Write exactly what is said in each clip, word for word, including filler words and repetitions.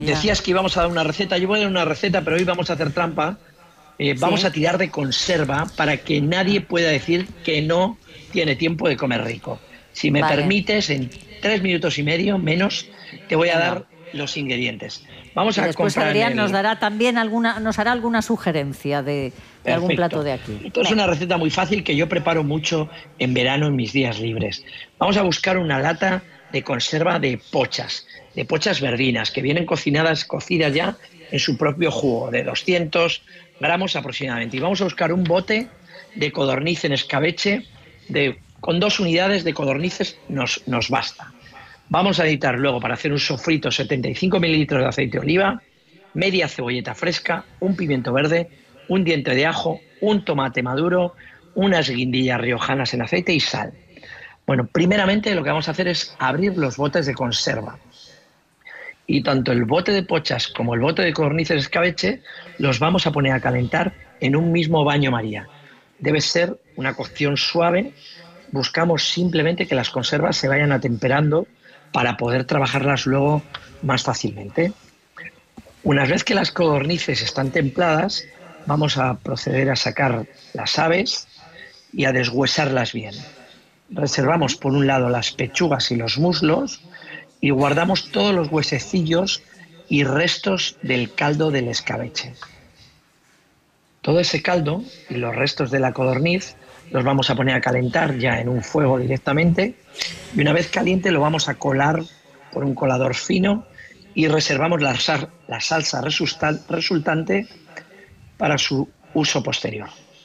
Decías que íbamos a dar una receta, yo voy a dar una receta, pero hoy vamos a hacer trampa. Eh, vamos Sí. a tirar de conserva para que nadie pueda decir que no tiene tiempo de comer rico. Si me Vale. permites, en tres minutos y medio, menos, te voy a Venga. dar los ingredientes. Vamos Y a después comprar Adrián el... nos dará también alguna, nos hará alguna sugerencia de, de algún Perfecto. plato de aquí. Esto es Venga. una receta muy fácil que yo preparo mucho en verano en mis días libres. Vamos a buscar una lata de conserva de pochas, de pochas verdinas, que vienen cocinadas, cocidas ya en su propio jugo, de doscientos gramos aproximadamente. Y vamos a buscar un bote de codorniz en escabeche, de, con dos unidades de codornices nos, nos basta. Vamos a necesitar luego para hacer un sofrito setenta y cinco mililitros de aceite de oliva, media cebolleta fresca, un pimiento verde, un diente de ajo, un tomate maduro, unas guindillas riojanas en aceite y sal. Bueno, primeramente lo que vamos a hacer es abrir los botes de conserva. Y tanto el bote de pochas como el bote de codornices escabeche los vamos a poner a calentar en un mismo baño María. Debe ser una cocción suave. Buscamos simplemente que las conservas se vayan atemperando para poder trabajarlas luego más fácilmente. Una vez que las codornices están templadas, vamos a proceder a sacar las aves y a deshuesarlas bien. Reservamos por un lado las pechugas y los muslos y guardamos todos los huesecillos y restos del caldo del escabeche. Todo ese caldo y los restos de la codorniz los vamos a poner a calentar ya en un fuego directamente y una vez caliente lo vamos a colar por un colador fino y reservamos la, sal, la salsa resultante para su uso posterior.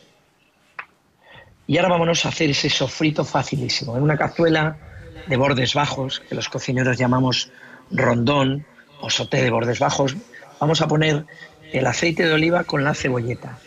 Y ahora vámonos a hacer ese sofrito facilísimo. En una cazuela de bordes bajos, que los cocineros llamamos rondón o sauté de bordes bajos, vamos a poner el aceite de oliva con la cebolleta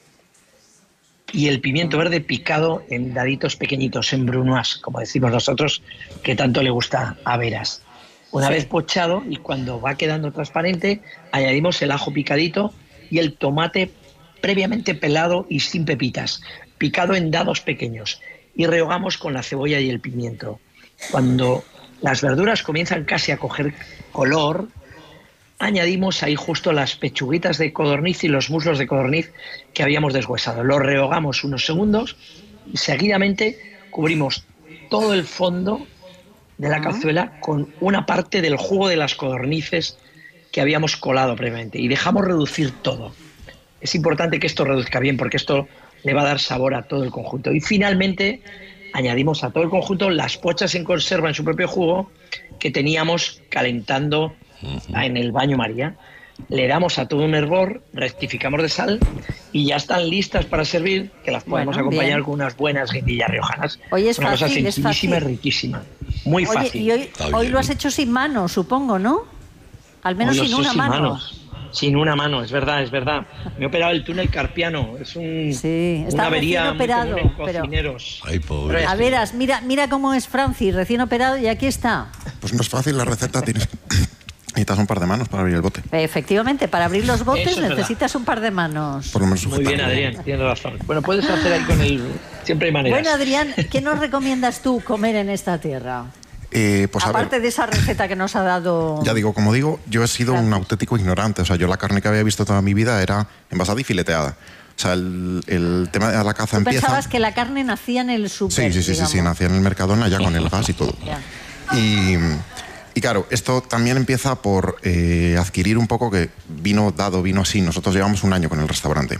y el pimiento verde picado en daditos pequeñitos, en brunoise, como decimos nosotros, que tanto le gusta a Veras. Una Sí. vez pochado y cuando va quedando transparente, añadimos el ajo picadito y el tomate previamente pelado y sin pepitas, picado en dados pequeños, y rehogamos con la cebolla y el pimiento. Cuando las verduras comienzan casi a coger color, añadimos ahí justo las pechuguitas de codorniz y los muslos de codorniz que habíamos deshuesado. Los rehogamos unos segundos y seguidamente cubrimos todo el fondo de la cazuela con una parte del jugo de las codornices que habíamos colado previamente y dejamos reducir todo. Es importante que esto reduzca bien porque esto le va a dar sabor a todo el conjunto. Y finalmente añadimos a todo el conjunto las pochas en conserva en su propio jugo que teníamos calentando uh-huh. en el baño María. Le damos a todo un hervor, rectificamos de sal y ya están listas para servir, que las podemos bueno, acompañar bien. con unas buenas guindillas riojanas. Hoy es Una fácil, cosa sencillísima y riquísima. Muy Oye, fácil. Y hoy, hoy lo has hecho sin mano, supongo, ¿no? Al menos hoy sin una sin mano. Manos. Sin una mano, es verdad, es verdad. Me he operado el túnel carpiano, es un, sí, está una avería operado, muy común en cocineros. Ay, pobre. A veras, mira, mira cómo es Francis, recién operado y aquí está. Pues no es fácil la receta, tienes... necesitas un par de manos para abrir el bote. Efectivamente, para abrir los botes Eso es necesitas verdad. un par de manos. Por lo menos Muy bien, Adrián, tienes razón. Bueno, puedes hacer ahí con el... Siempre hay maneras. Bueno, Adrián, ¿qué nos recomiendas tú comer en esta tierra? Eh, pues Aparte a ver, de esa receta que nos ha dado... Ya digo, como digo, yo he sido claro. un auténtico ignorante. O sea, yo la carne que había visto toda mi vida era envasada y fileteada. O sea, el, el tema de la caza ¿Tú empieza... pensabas que la carne nacía en el súper? Sí, sí, sí, sí, sí, nacía en el Mercadona ya con el gas y todo. y, y claro, esto también empieza por eh, adquirir un poco que vino dado, vino así. Nosotros llevamos un año con el restaurante.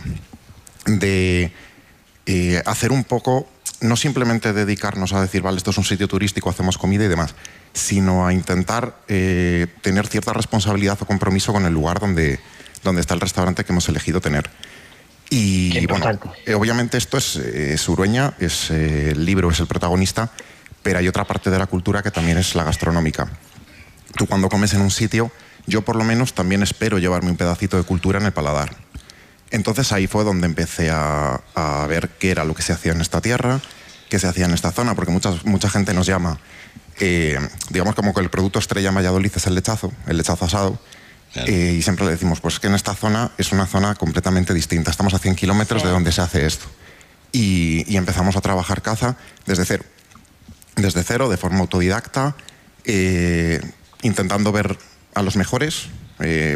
De eh, hacer un poco... No simplemente dedicarnos a decir, vale, esto es un sitio turístico, hacemos comida y demás, sino a intentar eh, tener cierta responsabilidad o compromiso con el lugar donde, donde está el restaurante que hemos elegido tener. Y bueno, eh, obviamente esto es, es Urueña, es, eh, el libro es el protagonista, pero hay otra parte de la cultura que también es la gastronómica. Tú cuando comes en un sitio, yo por lo menos también espero llevarme un pedacito de cultura en el paladar. Entonces ahí fue donde empecé a, a ver qué era lo que se hacía en esta tierra, qué se hacía en esta zona, porque mucha, mucha gente nos llama, eh, digamos como que el producto estrella en Valladolid es el lechazo, el lechazo asado, eh, y siempre le decimos, pues que en esta zona es una zona completamente distinta, estamos a cien kilómetros sí. de donde se hace esto. Y, y empezamos a trabajar caza desde cero, desde cero, de forma autodidacta, eh, intentando ver a los mejores, eh,